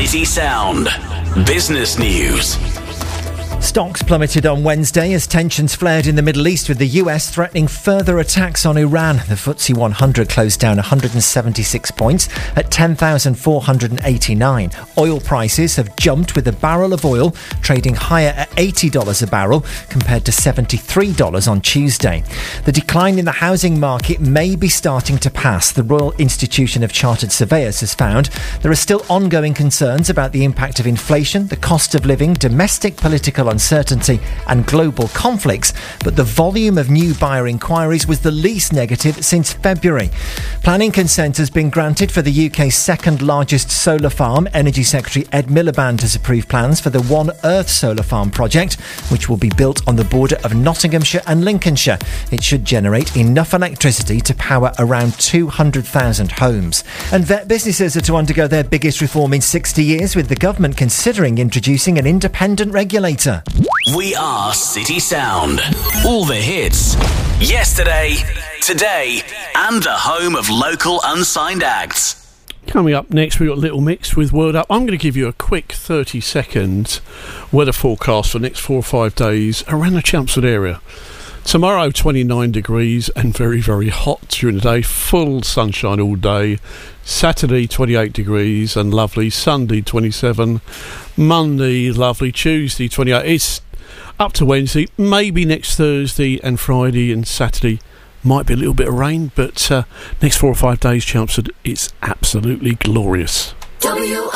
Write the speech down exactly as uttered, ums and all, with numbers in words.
City Sound. Business News. Stocks plummeted on Wednesday as tensions flared in the Middle East, with the U S threatening further attacks on Iran. The F T S E one hundred closed down one hundred seventy-six points at ten thousand four hundred eighty-nine. Oil prices have jumped, with a barrel of oil trading higher at eighty dollars a barrel compared to seventy-three dollars on Tuesday. The decline in the housing market may be starting to pass. The Royal Institution of Chartered Surveyors has found there are still ongoing concerns about the impact of inflation, the cost of living, domestic political uncertainty and global conflicts, but the volume of new buyer inquiries was the least negative since February. Planning consent has been granted for the U K's second largest solar farm. Energy Secretary Ed Miliband has approved plans for the One Earth solar farm project, which will be built on the border of Nottinghamshire and Lincolnshire. It should generate enough electricity to power around two hundred thousand homes. And vet businesses are to undergo their biggest reform in sixty years, with the government considering introducing an independent regulator. We are City Sound. All the hits. Yesterday, today, and the home of local unsigned acts. Coming up next, we've got Little Mix with Word Up. I'm going to give you a quick thirty second weather forecast for the next four or five days around the Chelmsford area. Tomorrow, twenty-nine degrees and very, very hot during the day. Full sunshine all day. Saturday, twenty-eight degrees and lovely. Sunday, twenty-seven. Monday, lovely. Tuesday, twenty-eight. It's up to Wednesday. Maybe next Thursday and Friday and Saturday might be a little bit of rain. But uh, next four or five days, Chelmsford, it's absolutely glorious. W